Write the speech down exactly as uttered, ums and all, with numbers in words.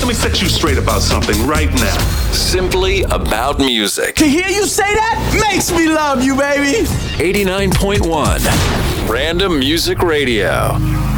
Let me set you straight about something right now. Simply about music. To hear you say that makes me love you, baby. eighty-nine point one Random Music Radio.